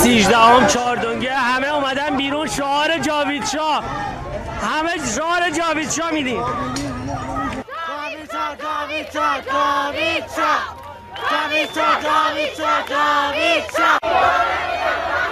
13ام چهاردونگه همه اومدن بیرون شعار جاوید شاه، همه شعار جاوید شاه میدیم. جاوید شاه جاوید شاه جاوید شاه جاوید شاه جاوید شاه جاوید شاه